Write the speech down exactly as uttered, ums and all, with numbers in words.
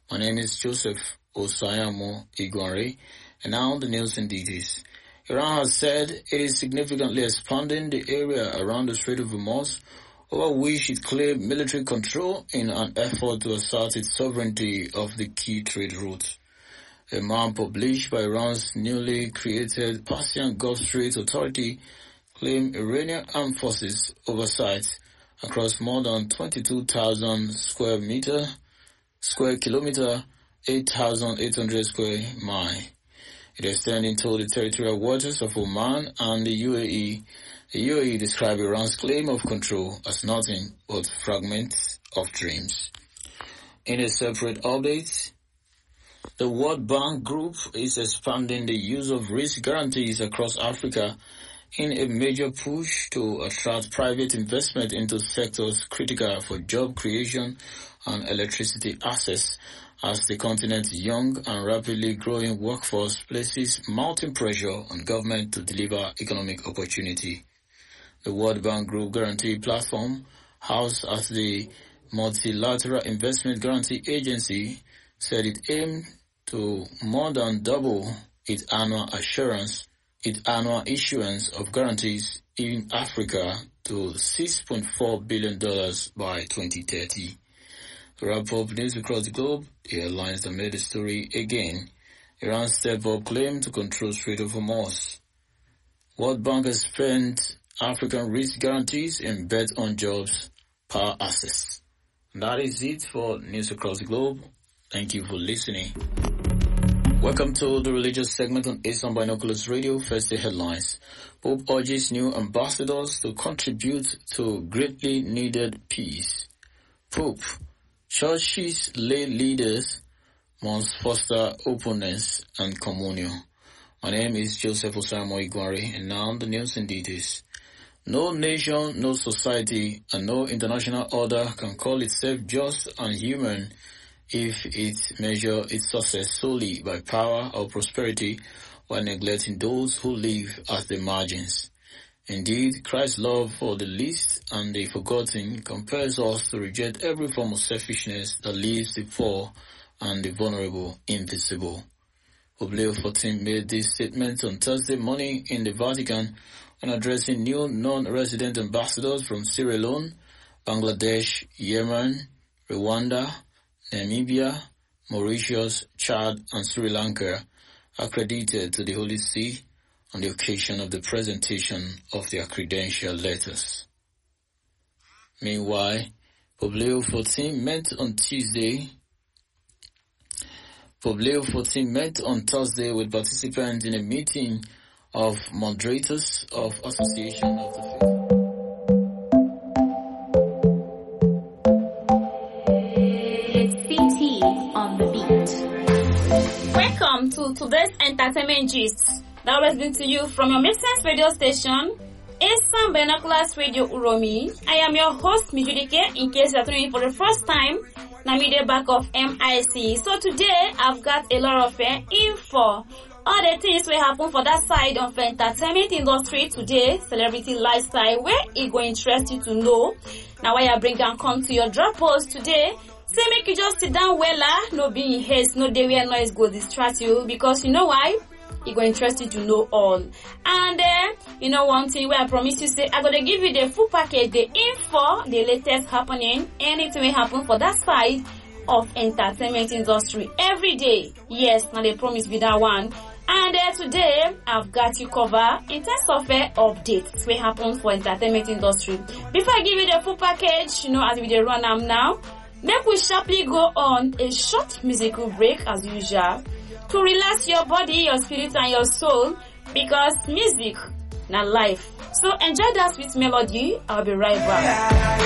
My name is Joseph Osayamo Igwanre, and now the news in details. Iran has said it is significantly expanding the area around the Strait of Hormuz, over which it claimed military control in an effort to assert its sovereignty of the key trade route. A map published by Iran's newly created Persian Gulf Strait Authority claimed Iranian armed forces oversight across more than twenty-two thousand square meter, square kilometer, eight thousand eight hundred square mile. It extended into the territorial waters of Oman and the U A E. The U A E described Iran's claim of control as nothing but fragments of dreams. In a separate update, the World Bank Group is expanding the use of risk guarantees across Africa in a major push to attract private investment into sectors critical for job creation and electricity access, as the continent's young and rapidly growing workforce places mounting pressure on government to deliver economic opportunity. The World Bank Group Guarantee Platform, housed at the Multilateral Investment Guarantee Agency, said it aimed to more than double its annual assurance, its annual issuance of guarantees in Africa to six point four billion dollars by twenty thirty. To wrap up news across the globe, the headlines that made the story again. Iran's step-up claim to control Strait of Hormuz. World Bank has spent African risk guarantees and bet on jobs, power access. And that is it for news across the globe. Thank you for listening. Welcome to the religious segment on Asian Binoculars Radio. First, the headlines. Pope urges new ambassadors to contribute to greatly needed peace. Pope, churches' lay leaders must foster openness and communion. My name is Joseph Osamo Igwari, and now the news in details. No nation, no society, and no international order can call itself just and human if it measures its success solely by power or prosperity while neglecting those who live at the margins. Indeed, Christ's love for the least and the forgotten compels us to reject every form of selfishness that leaves the poor and the vulnerable invisible. Pope Leo the fourteenth made this statement on Thursday morning in the Vatican when addressing new non-resident ambassadors from Sierra Leone, Bangladesh, Yemen, Rwanda, Namibia, Mauritius, Chad, and Sri Lanka, accredited to the Holy See on the occasion of the presentation of their credential letters. Meanwhile, Pope Leo the fourteenth met on Tuesday. Pope Leo the fourteenth met on Thursday with participants in a meeting of moderators of Association of the Faith. It's C T on the beat. Welcome to today's entertainment gist. That was been to you from your Make Sense radio station, Asian Binoculars Radio Uromi. I am your host, Mijudike, in case you are tuning in for the first time. Namide back of M I C. So today, I've got a lot of uh, info. All the things will happen for that side of the entertainment industry today, celebrity lifestyle, where it will interest you to know. Now, why I bring and come to your drop post today, say make you just sit down well, no be in haste, no day where noise go distract you, because you know why? It will interest you to know all. And uh, you know one thing where I promise you, say I'm gonna give you the full package, the info, the latest happening, anything will happen for that side of entertainment industry every day. Yes, now they promise be that one. And uh, today, I've got you covered in terms of uh, updates what happens for entertainment industry. Before I give you the full package, you know, as we run am now, make we sharply go on a short musical break as usual to relax your body, your spirit, and your soul, because music, not life. So enjoy that sweet melody. I'll be right back.